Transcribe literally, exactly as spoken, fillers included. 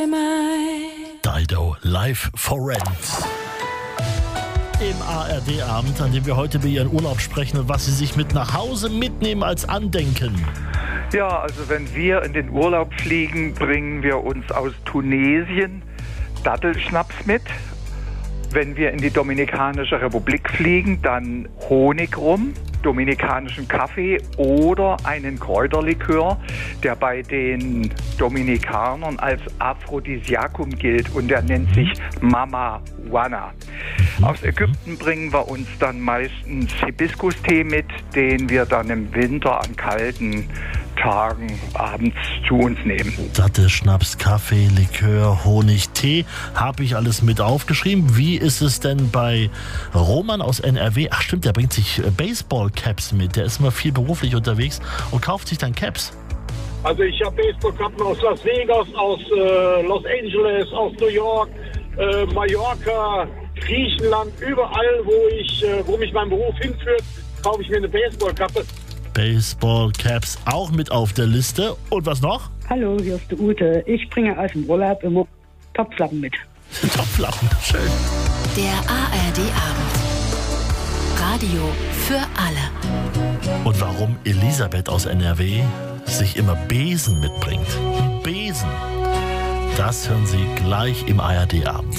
Dido Live for Rent. Im A R D-Abend, an dem wir heute über Ihren Urlaub sprechen und was Sie sich mit nach Hause mitnehmen als Andenken. Ja, also wenn wir in den Urlaub fliegen, bringen wir uns aus Tunesien Dattelschnaps mit. Wenn wir in die Dominikanische Republik fliegen, dann Honigrum, dominikanischen Kaffee oder einen Kräuterlikör, der bei den Dominikanern als Aphrodisiakum gilt und der nennt sich Mamajuana. Aus Ägypten bringen wir uns dann meistens Hibiskus-Tee mit, den wir dann im Winter an kalten Tagen abends zu uns nehmen. Dattelschnaps, Kaffee, Likör, Honig, Tee, habe ich alles mit aufgeschrieben. Wie ist es denn bei Roman aus N R W? Ach stimmt, der bringt sich Baseball-Caps mit. Der ist immer viel beruflich unterwegs und kauft sich dann Caps. Also ich habe Baseballkappen aus Las Vegas, aus äh, Los Angeles, aus New York, äh, Mallorca, Griechenland, überall, wo ich, äh, wo mich mein Beruf hinführt, kaufe ich mir eine Baseballkappe. Baseball-Caps auch mit auf der Liste. Und was noch? Hallo, hier ist die Ute. Ich bringe aus dem Urlaub immer Topflappen mit. Topflappen, schön. Der A R D-Abend. Radio für alle. Und warum Elisabeth aus N R W sich immer Besen mitbringt. Besen. Das hören Sie gleich im A R D-Abend.